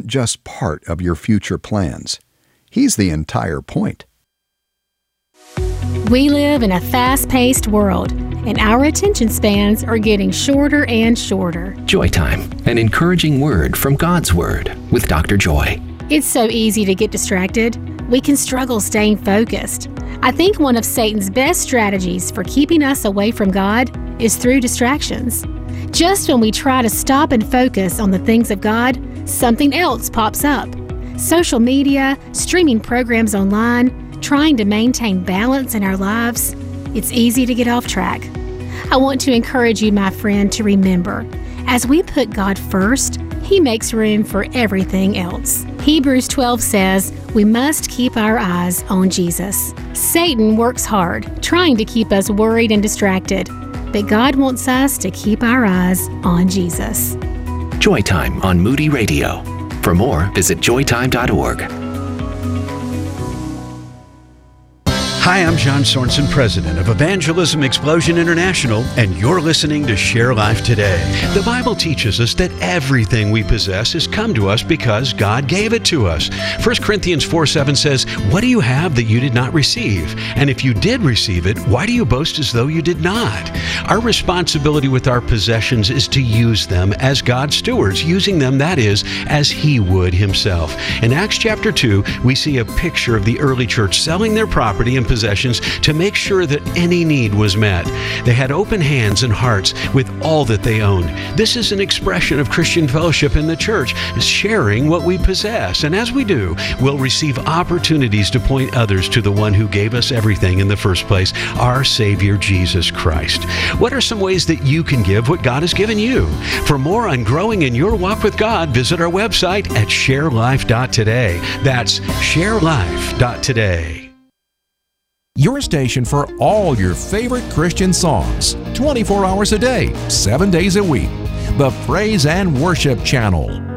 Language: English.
just part of your future plans. He's the entire point. We live in a fast-paced world, and our attention spans are getting shorter and shorter. Joy Time, an encouraging word from God's Word with Dr. Joy. It's so easy to get distracted. We can struggle staying focused. I think one of Satan's best strategies for keeping us away from God is through distractions. Just when we try to stop and focus on the things of God, something else pops up. Social media, streaming programs online, trying to maintain balance in our lives, it's easy to get off track. I want to encourage you, my friend, to remember, as we put God first, He makes room for everything else. Hebrews 12 says we must keep our eyes on Jesus. Satan works hard, trying to keep us worried and distracted, but God wants us to keep our eyes on Jesus. Joy Time on Moody Radio. For more, visit joytime.org. Hi, I'm John Sorensen, president of Evangelism Explosion International, and you're listening to Share Life Today. The Bible teaches us that everything we possess has come to us because God gave it to us. 1 Corinthians 4:7 says, "What do you have that you did not receive? And if you did receive it, why do you boast as though you did not?" Our responsibility with our possessions is to use them as God's stewards, using them, that is, as He would Himself. In Acts chapter 2, we see a picture of the early church selling their property and possessions to make sure that any need was met. They had open hands and hearts with all that they owned. This is an expression of Christian fellowship in the church, sharing what we possess. And as we do, we'll receive opportunities to point others to the one who gave us everything in the first place, our Savior, Jesus Christ. What are some ways that you can give what God has given you? For more on growing in your walk with God, visit our website at sharelife.today. That's sharelife.today. Your station for all your favorite Christian songs, 24 hours a day, 7 days a week. The Praise and Worship Channel.